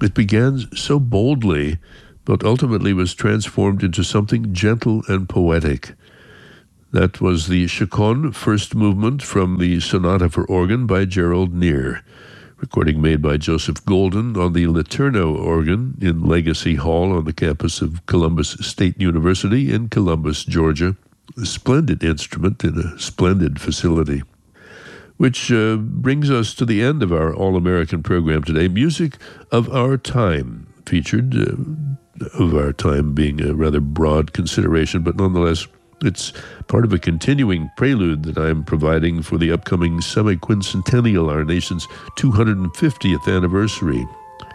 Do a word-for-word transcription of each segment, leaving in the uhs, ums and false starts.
It began so boldly, but ultimately was transformed into something gentle and poetic. That was the Chaconne first movement from the Sonata for Organ by Gerald Neer, recording made by Joseph Golden on the Letourneau organ in Legacy Hall on the campus of Columbus State University in Columbus, Georgia. A splendid instrument in a splendid facility. Which uh, brings us to the end of our All-American program today. Music of Our Time, featured, uh, of our time being a rather broad consideration, but nonetheless, it's part of a continuing prelude that I'm providing for the upcoming semi-quincentennial, our nation's two hundred fiftieth anniversary.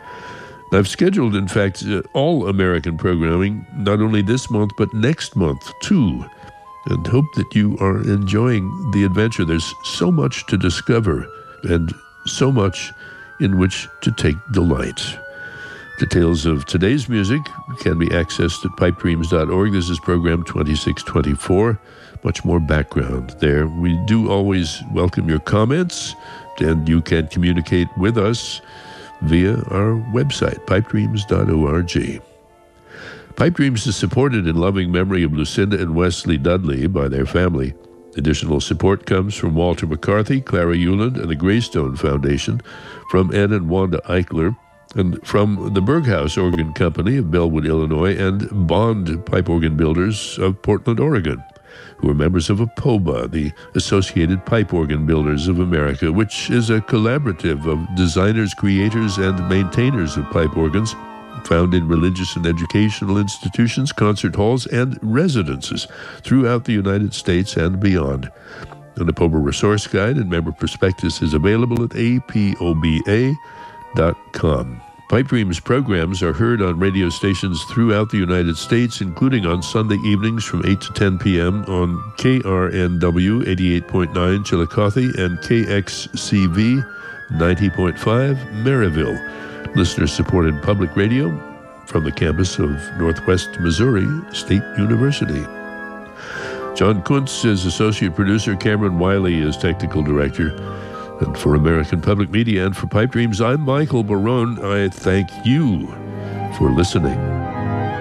I've scheduled, in fact, uh, all-American programming, not only this month, but next month, too, and hope that you are enjoying the adventure. There's so much to discover and so much in which to take delight. Details of today's music can be accessed at pipe dreams dot org. This is program twenty-six twenty-four. Much more background there. We do always welcome your comments, and you can communicate with us via our website, pipe dreams dot org. Pipe Dreams is supported in loving memory of Lucinda and Wesley Dudley by their family. Additional support comes from Walter McCarthy, Clara Euland, and the Greystone Foundation, from Ann and Wanda Eichler, and from the Berghaus Organ Company of Bellwood, Illinois, and Bond Pipe Organ Builders of Portland, Oregon, who are members of APOBA, the Associated Pipe Organ Builders of America, which is a collaborative of designers, creators, and maintainers of pipe organs, found in religious and educational institutions, concert halls, and residences throughout the United States and beyond. An APOBA resource guide and member prospectus is available at A P O B A dot com. Pipe Dreams programs are heard on radio stations throughout the United States, including on Sunday evenings from eight to ten p.m. on K R N W eighty-eight point nine Chillicothe and K X C V ninety point five Maryville. Listener-supported public radio from the campus of Northwest Missouri State University. John Kuntz is associate producer. Cameron Wiley is technical director. And for American Public Media and for Pipe Dreams, I'm Michael Barone. I thank you for listening.